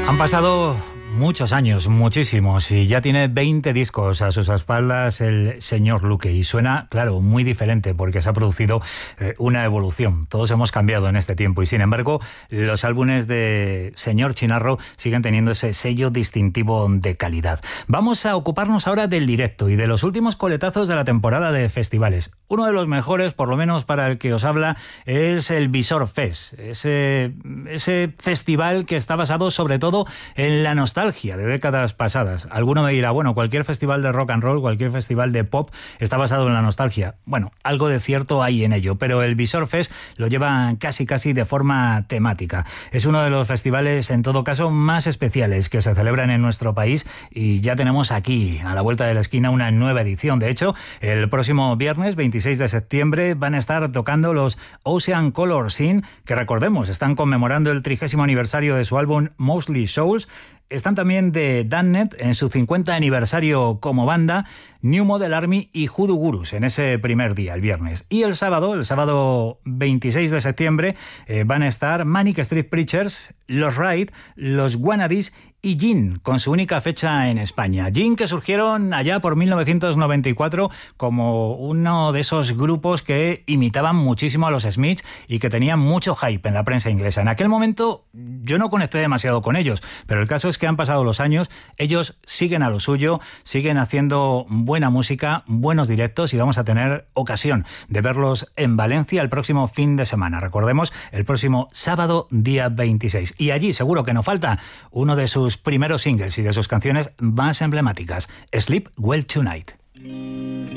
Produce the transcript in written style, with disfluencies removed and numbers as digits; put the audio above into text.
Han pasado muchos años, muchísimos, y ya tiene 20 discos a sus espaldas el señor Luque, y suena, claro, muy diferente porque se ha producido una evolución. Todos hemos cambiado en este tiempo y, sin embargo, los álbumes de señor Chinarro siguen teniendo ese sello distintivo de calidad. Vamos a ocuparnos ahora del directo y de los últimos coletazos de la temporada de festivales. Uno de los mejores, por lo menos para el que os habla, es el Visor Fest, ese festival que está basado sobre todo en la nostalgia de décadas pasadas. Alguno me dirá, bueno, cualquier festival de rock and roll, cualquier festival de pop está basado en la nostalgia. Bueno, algo de cierto hay en ello, pero el Visor Fest lo lleva casi de forma temática. Es uno de los festivales, en todo caso, más especiales que se celebran en nuestro país, y ya tenemos aquí, a la vuelta de la esquina, una nueva edición. De hecho, el próximo viernes, 26 de septiembre, van a estar tocando los Ocean Color Scene, que recordemos, están conmemorando el 30º aniversario de su álbum Mostly Souls. Están también de Damned en su 50 aniversario como banda, New Model Army y Hoodoo Gurus en ese primer día, el viernes. Y el sábado 26 de septiembre, van a estar Manic Street Preachers, Los Raid, Los Wannadies y Gin, con su única fecha en España. Gin, que surgieron allá por 1994 como uno de esos grupos que imitaban muchísimo a los Smiths y que tenían mucho hype en la prensa inglesa. En aquel momento yo no conecté demasiado con ellos, pero el caso es que han pasado los años, ellos siguen a lo suyo, siguen haciendo buena música, buenos directos, y vamos a tener ocasión de verlos en Valencia el próximo fin de semana. Recordemos, el próximo sábado, día 26. Y allí seguro que no falta uno de sus primeros singles y de sus canciones más emblemáticas, Sleep Well Tonight.